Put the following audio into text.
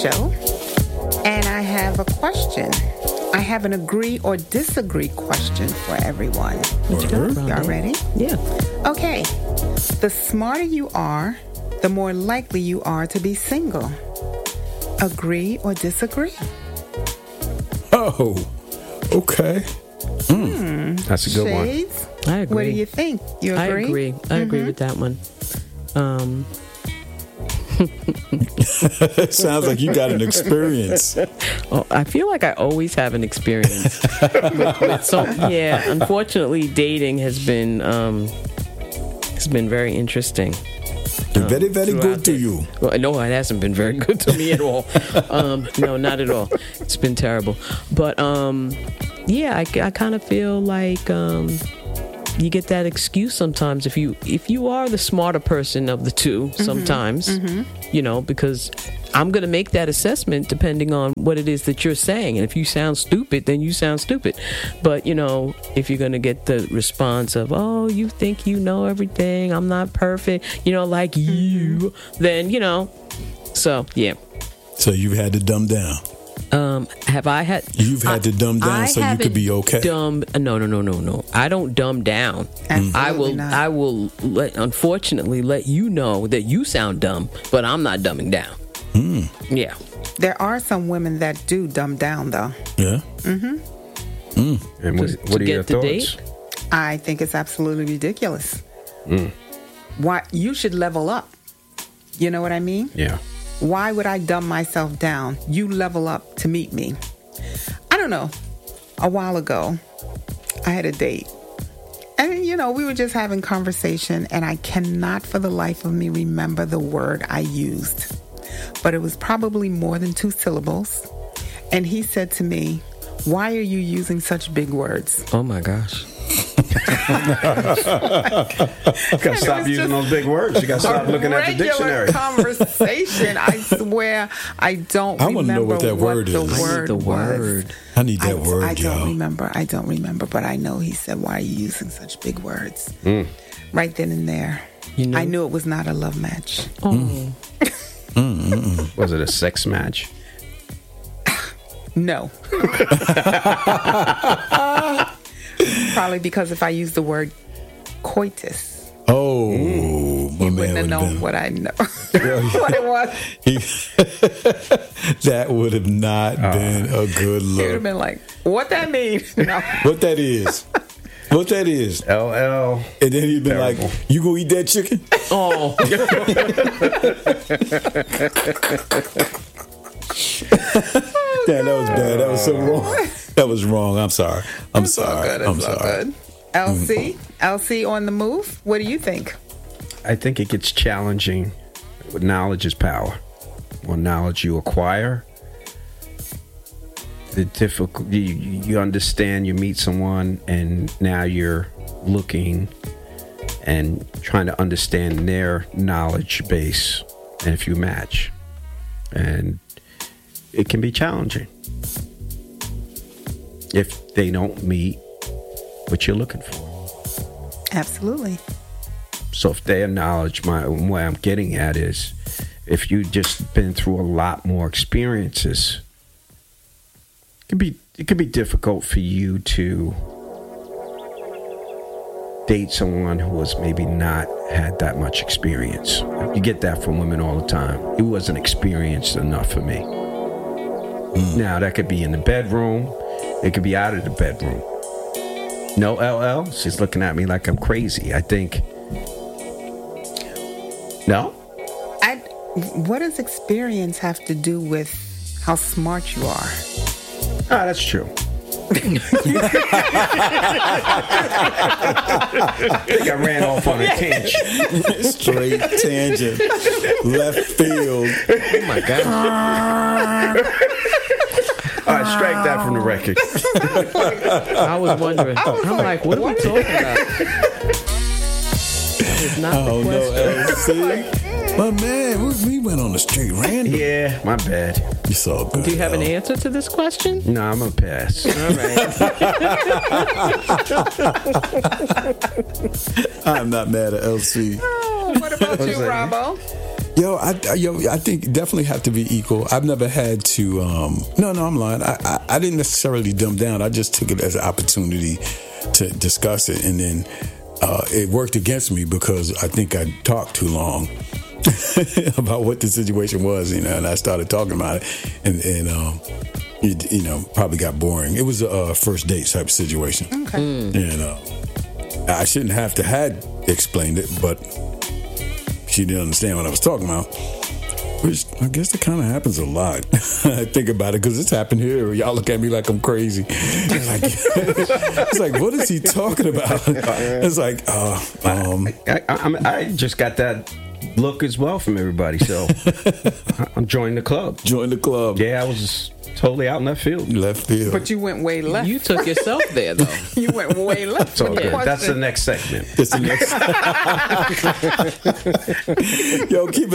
show, and I have a question. I have an agree or disagree question for everyone. Y'all ready? Yeah. Okay. The smarter you are, the more likely you are to be single. Agree or disagree? Oh, okay. That's a good Shades? I agree. What do you think? You agree? I agree with that one. It sounds like you got an experience. Oh, I feel like I always have an experience. Unfortunately, dating has been very interesting. Very, very good to you. Well, no, it hasn't been very good to me at all. No, not at all. It's been terrible. But I kind of feel like you get that excuse sometimes if you are the smarter person of the two. Sometimes, because I'm going to make that assessment depending on what it is that you're saying. And if you sound stupid, then you sound stupid. But, if you're going to get the response of, oh, you think you know everything, I'm not perfect, like you, then, so, yeah. So you've had to dumb down. Have I had? You've had to dumb down so you could be okay. No. I don't dumb down. I will unfortunately let you know that you sound dumb, but I'm not dumbing down. Yeah. There are some women that do dumb down, though. Yeah. And what are your thoughts? I think it's absolutely ridiculous. Why you should level up. You know what I mean? Yeah. Why would I dumb myself down? You level up to meet me. I don't know. A while ago, I had a date. And, we were just having conversation, and I cannot for the life of me remember the word I used. But it was probably more than 2 syllables. And he said to me, "Why are you using such big words?" Oh, my gosh. You gotta stop using those big words. You gotta stop looking at the dictionary. Conversation. I swear, I don't remember what that word is. The word was. I need that word, I y'all. I don't remember, but I know he said, "Why are you using such big words?" Right then and there, I knew it was not a love match. Oh. Was it a sex match? No. Probably because if I used the word coitus, my he man wouldn't have known what I know. What it was. That would have not been a good He would have look. been like, "What that mean?" No. What that is? What that is? LL. And then he'd been like, "You gonna eat that chicken?" Oh. Damn, that was bad. That was so wrong. That was wrong. I'm sorry. I'm sorry. Good. I'm sorry. Good. LC on the move. What do you think? I think it gets challenging. Knowledge is power. More knowledge you acquire, the difficult. You understand. You meet someone, and now you're looking and trying to understand their knowledge base, and if you match, and it can be challenging if they don't meet what you're looking for. Absolutely. So if their knowledge, what I'm getting at is, if you just been through a lot more experiences, it could be difficult for you to date someone who has maybe not had that much experience. You get that from women all the time. It wasn't experienced enough for me. Now, that could be in the bedroom. It could be out of the bedroom. No, LL? She's looking at me like I'm crazy. I think... No? What does experience have to do with how smart you are? Ah, that's true. I think I ran off on a tangent. Straight tangent. Left field. Oh, my God. All right, strike that from the record. I was wondering. I'm like, what are we talking about? That is not the question. But man, we went on the street random. Yeah, my bad. You saw good. Do you have an answer to this question? No, I'm going to pass. All right. I'm not mad at LC. Oh, what about you, Robbo? I think definitely have to be equal. I've never had to. No, I'm lying. I didn't necessarily dumb down. I just took it as an opportunity to discuss it, and then it worked against me because I think I talked too long about what the situation was, and I started talking about it, and it, probably got boring. It was a first date type of situation, and I shouldn't have to had explained it, but she didn't understand what I was talking about. Which I guess that kind of happens a lot. I think about it because it's happened here. Y'all look at me like I'm crazy. It's like, what is he talking about? It's like, I just got that look as well from everybody, so I'm joining the club. Join the club. Yeah, I was totally out in left field. Left field. But you went way left. You took yourself there, though. You went way left. So that's the next segment. It's the next. Yo, keep